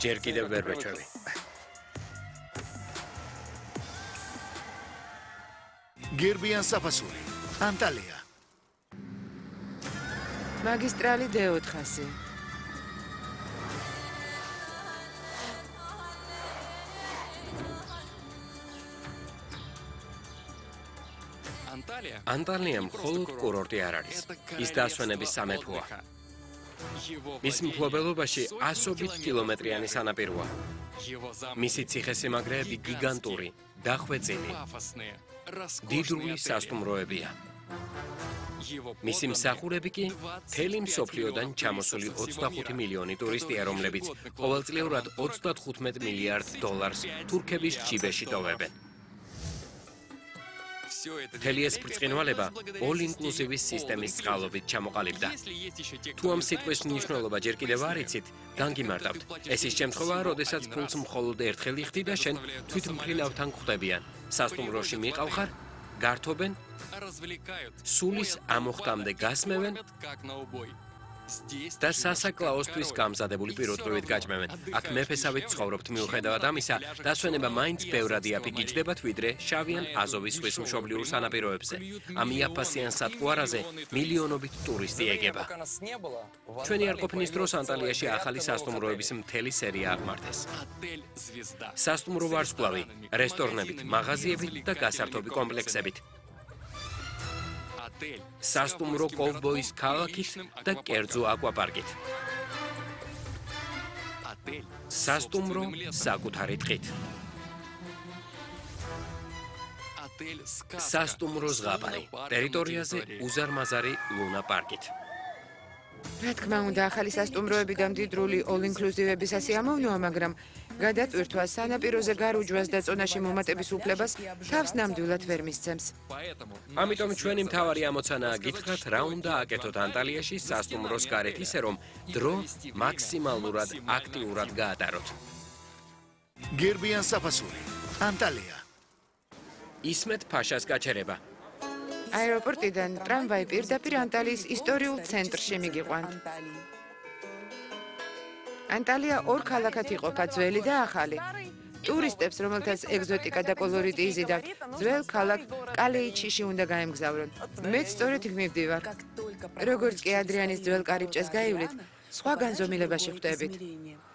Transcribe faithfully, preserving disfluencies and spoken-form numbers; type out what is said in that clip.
ჯერ კიდევ ვერ ვეჩვევი. გერბიან საფასური, ანტალია. მაგისტრალი დე ოთხასი. ანტალია მხოლოდ კურორტი არ არის. ის დასვენების სამეფოა. მის მფლობელობაში ასობით კილომეტრიანი სანაპიროა. მისი ციხესიმაგრეები გიგანტური, დახვეწილი, დიდრული სასტუმროებია. მისი მსახურები კი მთელი მსოფლიოდან ჩამოსული ოცდახუთი მილიონი ტურისტია, რომლებიც ყოველწლიურად ოცდათხუთმეტ მილიარდ დოლარს თურქების ჯიბეში ტოვებენ. მთელი ეს ბრწყინვალება all-inclusive სისტემის წყალობით ჩამოყალიბდა. თუ ამ სიტყვის მნიშვნელობა ჯერ კიდევ არ იცით, განგიმარტავთ. ეს ის შემთხვევაა, როდესაც ფულს მხოლოდ ერთხელ იხდი და შენ თვითმფრინავთან გვხვდებიან. სასტუმროში მიყავხარ, გართობენ, სულის ამოხტამდე გასმევენ და სასაკლაოსთვის გამზადებული პირუტყვივით გაჭმევენ. აქ მეფესავით ცხოვრობთ, მიუხედავად ამისა, დასვენება მაინც ბევრად იაფიგიჯდებათ, ვიდრე შავი ან აზოვის ზღვის მშობლიურ სანაპიროებზე. ამ იაფასიან სატყუარაზე მილიონობით ტურისტი ეგება. ჩვენი არ ყოფნის დროს ანტალიაში ახალი სასტუმროების მთელი სერია აღმართეს. სასტუმრო ვარსკვლავი, რესტორნებით, მაღაზიებით და გასართობი კომპლექსებით. სასტუმრო კოვბოის ქალაქით და კერძო აკვაპარკით. სასტუმრო საკუთარი ტყით. სასტუმრო ზღაპარი, ტერიტორიაზე უზარმაზარი ლუნა პარკით. რა თქმა უნდა, ახალი სასტუმროები და მდიდრული all-inclusive-ების ასიამოვნოა, მაგრამ გადატვირთვა სანაპიროზე გარუჯვას და წონაში მომატების უფლებას თავს ნამდვილად ვერ მისცემს. ამიტომ ჩვენი მთავარი ამოცანაა გითხრათ, რა უნდა აკეთოთ ანტალიაში სასტუმროს გარეთ ისე, რომ დრო მაქსიმალურად აქტიურად გაატაროთ. გერბიან საფასური, ანტალია. ისმეთ ფაშას გაჩერება. აეროპორტიდან ტრამვაი პირდაპირ ანტალიის ისტორიულ ცენტრში მიგიყვანთ. ანტალია ორ ქალაქად იყოფა, ძველი და ახალი. ტურისტებს, რომელთაც ეგზოტიკა და კოლორიტი იზიდავთ, ძველ ქალაქ კალეიჩიში უნდა გაემგზავრონ. მეც სწორედ იქ მივდივარ. როგორც კი ადრიანის ძველ კარიბჭეს გაივლით, სხვა განზომილებაში ხვდებით.